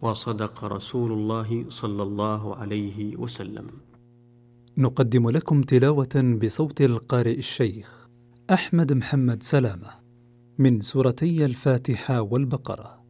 وصدق رسول الله صلى الله عليه وسلم. نقدم لكم تلاوة بصوت القارئ الشيخ أحمد محمد سلامة من سورتي الفاتحة والبقرة.